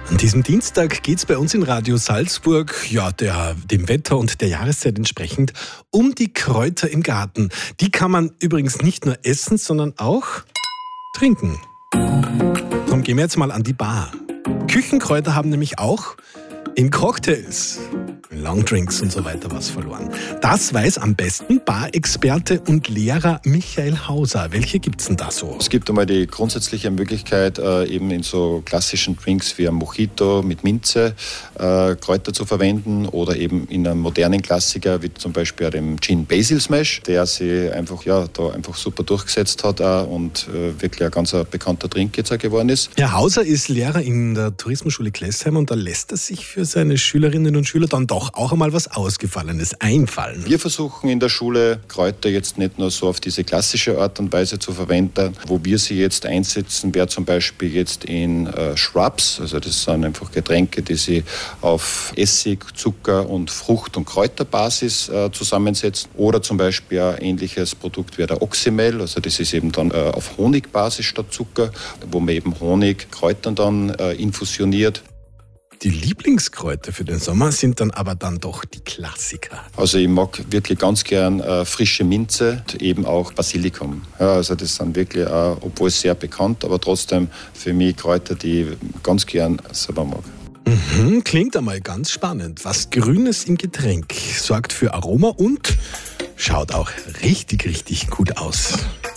An diesem Dienstag geht es bei uns in Radio Salzburg, dem Wetter und der Jahreszeit entsprechend, um die Kräuter im Garten. Die kann man übrigens nicht nur essen, sondern auch trinken. Darum gehen wir jetzt mal an die Bar. Küchenkräuter haben nämlich auch in Cocktails, Longdrinks und so weiter was verloren. Das weiß am besten Barexperte und Lehrer Michael Hauser. Welche gibt's denn da so? Es gibt einmal die grundsätzliche Möglichkeit, eben in so klassischen Drinks wie ein Mojito mit Minze Kräuter zu verwenden oder eben in einem modernen Klassiker wie zum Beispiel dem Gin Basil Smash, der sich einfach super durchgesetzt hat und wirklich ein ganz bekannter Drink jetzt auch geworden ist. Herr Hauser ist Lehrer in der Tourismusschule Klessheim und da lässt er sich für seine Schülerinnen und Schüler dann doch auch einmal was Ausgefallenes einfallen. Wir versuchen in der Schule Kräuter jetzt nicht nur so auf diese klassische Art und Weise zu verwenden. Wo wir sie jetzt einsetzen, wäre zum Beispiel jetzt in Shrubs, also das sind einfach Getränke, die sie auf Essig, Zucker und Frucht- und Kräuterbasis zusammensetzen. Oder zum Beispiel ein ähnliches Produkt wäre der Oxymel, also das ist eben dann auf Honigbasis statt Zucker, wo man eben Honig, Kräutern dann infusioniert. Die Lieblingskräuter für den Sommer sind dann aber doch die Klassiker. Also ich mag wirklich ganz gern frische Minze, eben auch Basilikum. Ja, also das sind wirklich, obwohl sehr bekannt, aber trotzdem für mich Kräuter, die ich ganz gern selber mag. Klingt einmal ganz spannend. Was Grünes im Getränk sorgt für Aroma und schaut auch richtig, richtig gut aus.